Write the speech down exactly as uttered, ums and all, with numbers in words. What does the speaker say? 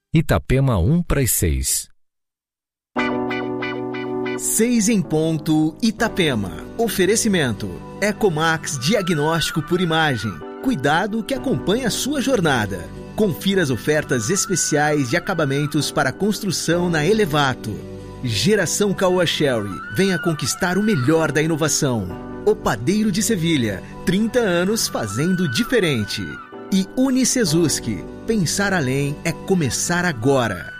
Itapema um para as seis. Seis em ponto, Itapema. Oferecimento. Ecomax Diagnóstico por Imagem. Cuidado que acompanha a sua jornada. Confira as ofertas especiais de acabamentos para construção na Elevato. Geração Caoa Sherry. Venha conquistar o melhor da inovação. O Padeiro de Sevilha. trinta anos fazendo diferente. E Unicesuski. Pensar além é começar agora.